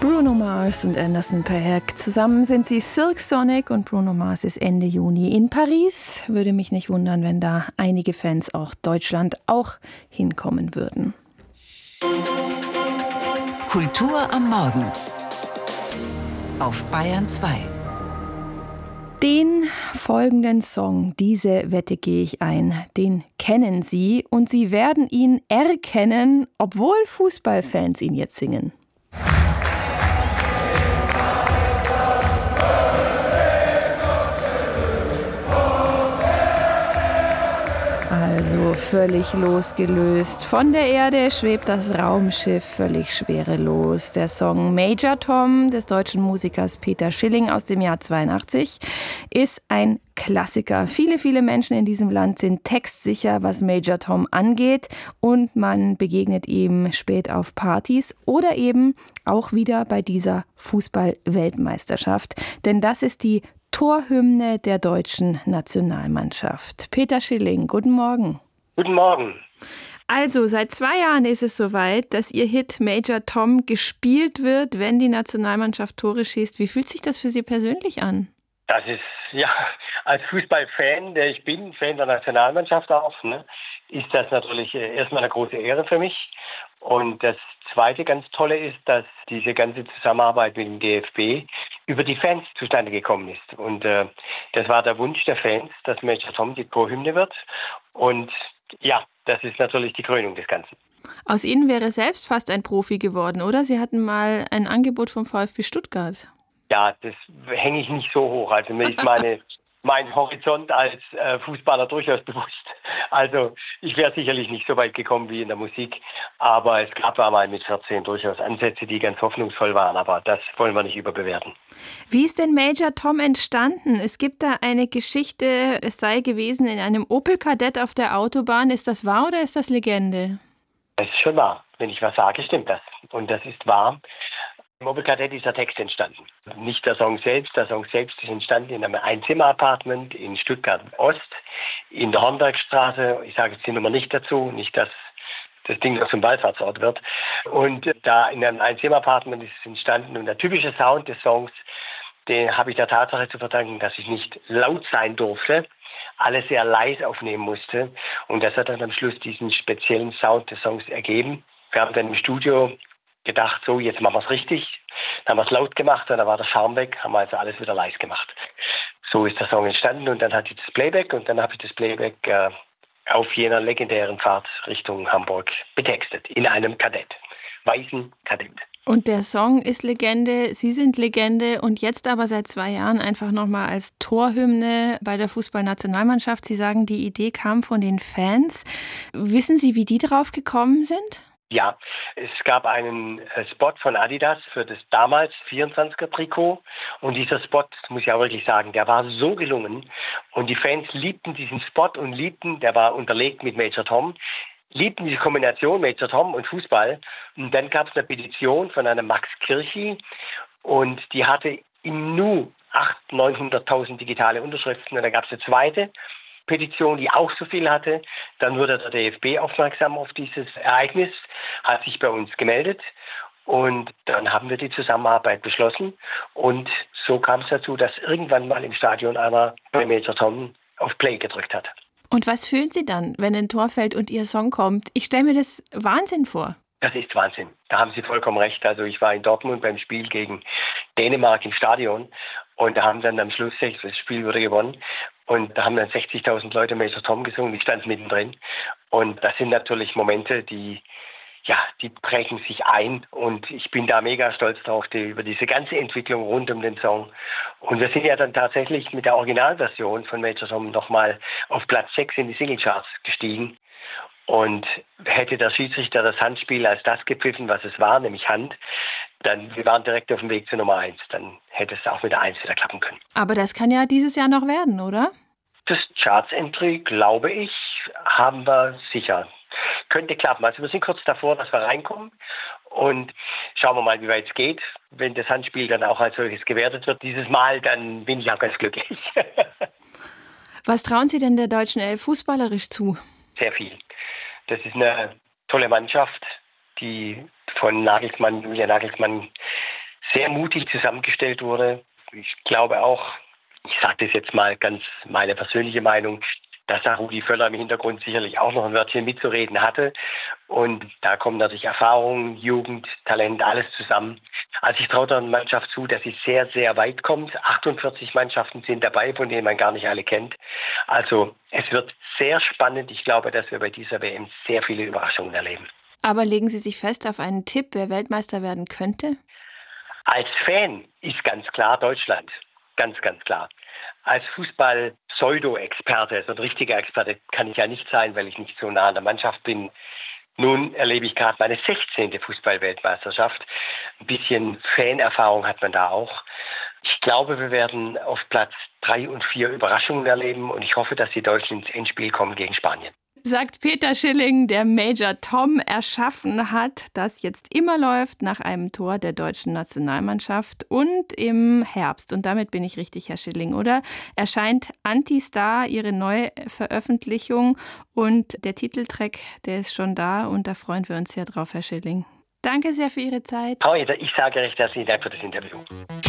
Bruno Mars und Anderson .Paak. Zusammen sind sie Silk Sonic und Bruno Mars ist Ende Juni in Paris. Würde mich nicht wundern, wenn da einige Fans auch Deutschland auch hinkommen würden. Kultur am Morgen auf Bayern 2. Den folgenden Song, diese Wette gehe ich ein, den kennen Sie und Sie werden ihn erkennen, obwohl Fußballfans ihn jetzt singen. Also völlig losgelöst. Von der Erde schwebt das Raumschiff völlig schwerelos. Der Song Major Tom des deutschen Musikers Peter Schilling aus dem Jahr 82 ist ein Klassiker. Viele, viele Menschen in diesem Land sind textsicher, was Major Tom angeht. Und man begegnet ihm spät auf Partys oder eben auch wieder bei dieser Fußball-Weltmeisterschaft. Denn das ist die Torhymne der deutschen Nationalmannschaft. Peter Schilling, guten Morgen. Guten Morgen. Also, seit 2 Jahren ist es soweit, dass Ihr Hit Major Tom gespielt wird, wenn die Nationalmannschaft Tore schießt. Wie fühlt sich das für Sie persönlich an? Das ist, ja, als Fußballfan, der ich bin, Fan der Nationalmannschaft auch, ne, ist das natürlich erstmal eine große Ehre für mich. Und das Zweite ganz Tolle ist, dass diese ganze Zusammenarbeit mit dem DFB über die Fans zustande gekommen ist. Und das war der Wunsch der Fans, dass Major Tom die Torhymne wird. Und ja, das ist natürlich die Krönung des Ganzen. Aus Ihnen wäre selbst fast ein Profi geworden, oder? Sie hatten mal ein Angebot vom VfB Stuttgart. Ja, das hänge ich nicht so hoch. Also mir ist mein Horizont als Fußballer durchaus bewusst. Also ich wäre sicherlich nicht so weit gekommen wie in der Musik, aber es gab einmal mit 14 durchaus Ansätze, die ganz hoffnungsvoll waren, aber das wollen wir nicht überbewerten. Wie ist denn Major Tom entstanden? Es gibt da eine Geschichte, es sei gewesen in einem Opel Kadett auf der Autobahn. Ist das wahr oder ist das Legende? Das ist schon wahr. Wenn ich was sage, stimmt das. Und das ist wahr. Im Opel Kadett ist der Text entstanden. Nicht der Song selbst. Der Song selbst ist entstanden in einem Einzimmer-Apartment in Stuttgart-Ost, in der Hornbergstraße. Ich sage jetzt die Nummer nicht dazu, nicht, dass das Ding noch zum Wallfahrtsort wird. Und da in einem Einzimmer-Apartment ist es entstanden. Und der typische Sound des Songs, den habe ich der Tatsache zu verdanken, dass ich nicht laut sein durfte, alles sehr leise aufnehmen musste. Und das hat dann am Schluss diesen speziellen Sound des Songs ergeben. Wir haben dann im Studio gedacht, so, jetzt machen wir es richtig. Dann haben wir es laut gemacht und dann war der Charme weg, haben wir also alles wieder leise gemacht. So ist der Song entstanden und dann hatte ich das Playback und dann habe ich das Playback auf jener legendären Fahrt Richtung Hamburg betextet, in einem Kadett, weißen Kadett. Und der Song ist Legende, Sie sind Legende und jetzt aber seit 2 Jahren einfach nochmal als Torhymne bei der Fußballnationalmannschaft. Sie sagen, die Idee kam von den Fans. Wissen Sie, wie die drauf gekommen sind? Ja, es gab einen Spot von Adidas für das damals 24er-Trikot und dieser Spot, das muss ich auch wirklich sagen, der war so gelungen und die Fans liebten diesen Spot und der war unterlegt mit Major Tom, liebten diese Kombination Major Tom und Fußball und dann gab es eine Petition von einem Max Kirchi und die hatte im Nu 800.000, 900.000 digitale Unterschriften und dann gab es eine zweite Petition, die auch so viel hatte. Dann wurde der DFB aufmerksam auf dieses Ereignis, hat sich bei uns gemeldet und dann haben wir die Zusammenarbeit beschlossen und so kam es dazu, dass irgendwann mal im Stadion einer bei Major Tom auf Play gedrückt hat. Und was fühlen Sie dann, wenn ein Tor fällt und Ihr Song kommt? Ich stelle mir das Wahnsinn vor. Das ist Wahnsinn. Da haben Sie vollkommen recht. Also ich war in Dortmund beim Spiel gegen Dänemark im Stadion und da haben dann am Schluss das Spiel wurde gewonnen und da haben dann 60.000 Leute Major Tom gesungen. Ich stand mittendrin und das sind natürlich Momente, die prägen sich ein und ich bin da mega stolz drauf über diese ganze Entwicklung rund um den Song. Und wir sind ja dann tatsächlich mit der Originalversion von Major Tom nochmal auf Platz 6 in die Singlecharts gestiegen. Und hätte der Schiedsrichter das Handspiel als das gepfiffen, was es war, nämlich Hand, dann wir waren direkt auf dem Weg zur Nummer 1. Dann hätte es auch mit der 1 wieder klappen können. Aber das kann ja dieses Jahr noch werden, oder? Das Charts-Entry, glaube ich, haben wir sicher. Könnte klappen. Also wir sind kurz davor, dass wir reinkommen. Und schauen wir mal, wie weit es geht. Wenn das Handspiel dann auch als solches gewertet wird dieses Mal, dann bin ich auch ganz glücklich. Was trauen Sie denn der deutschen Elf fußballerisch zu? Sehr viel. Das ist eine tolle Mannschaft, die von Julian Nagelsmann sehr mutig zusammengestellt wurde. Ich glaube auch, ich sage das jetzt mal ganz meine persönliche Meinung, dass da Rudi Völler im Hintergrund sicherlich auch noch ein Wörtchen mitzureden hatte. Und da kommen natürlich Erfahrung, Jugend, Talent, alles zusammen. Also ich traue der Mannschaft zu, dass sie sehr, sehr weit kommt. 48 Mannschaften sind dabei, von denen man gar nicht alle kennt. Also es wird sehr spannend. Ich glaube, dass wir bei dieser WM sehr viele Überraschungen erleben. Aber legen Sie sich fest auf einen Tipp, wer Weltmeister werden könnte? Als Fan ist ganz klar Deutschland. Ganz, ganz klar. Als Fußball-Pseudo-Experte, so ein richtiger Experte kann ich ja nicht sein, weil ich nicht so nah an der Mannschaft bin. Nun erlebe ich gerade meine 16. Fußball-Weltmeisterschaft. Ein bisschen Fanerfahrung hat man da auch. Ich glaube, wir werden auf Platz 3 und 4 Überraschungen erleben und ich hoffe, dass die Deutschen ins Endspiel kommen gegen Spanien. Sagt Peter Schilling, der Major Tom erschaffen hat, das jetzt immer läuft nach einem Tor der deutschen Nationalmannschaft und im Herbst. Und damit bin ich richtig, Herr Schilling, oder? Erscheint Anti-Star, Ihre neue Veröffentlichung und der Titeltrack, der ist schon da und da freuen wir uns sehr drauf, Herr Schilling. Danke sehr für Ihre Zeit. Ich sage recht herzlichen Dank für das Interview.